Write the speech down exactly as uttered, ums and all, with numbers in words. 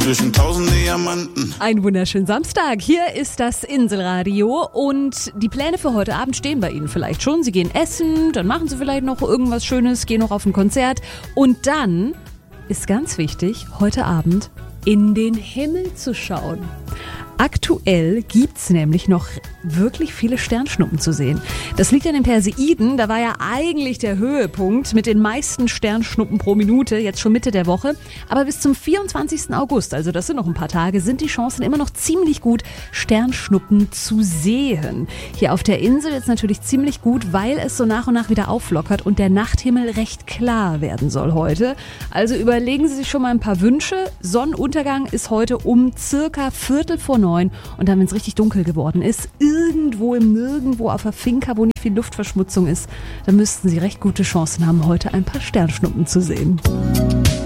zwischen tausend Diamanten. Einen wunderschönen Samstag. Hier ist das Inselradio und die Pläne für heute Abend stehen bei Ihnen vielleicht schon. Sie gehen essen, dann machen Sie vielleicht noch irgendwas Schönes, gehen noch auf ein Konzert und dann ist ganz wichtig, heute Abend in den Himmel zu schauen. Aktuell gibt's nämlich noch wirklich viele Sternschnuppen zu sehen. Das liegt an den Perseiden, da war ja eigentlich der Höhepunkt mit den meisten Sternschnuppen pro Minute, jetzt schon Mitte der Woche. Aber bis zum vierundzwanzigsten August, also das sind noch ein paar Tage, sind die Chancen immer noch ziemlich gut, Sternschnuppen zu sehen. Hier auf der Insel jetzt natürlich ziemlich gut, weil es so nach und nach wieder auflockert und der Nachthimmel recht klar werden soll heute. Also überlegen Sie sich schon mal ein paar Wünsche. Sonnenuntergang ist heute um circa Viertel vor neun. Und dann, wenn es richtig dunkel geworden ist, irgendwo im Nirgendwo auf der Finca, wo nicht viel Luftverschmutzung ist, dann müssten Sie recht gute Chancen haben, heute ein paar Sternschnuppen zu sehen.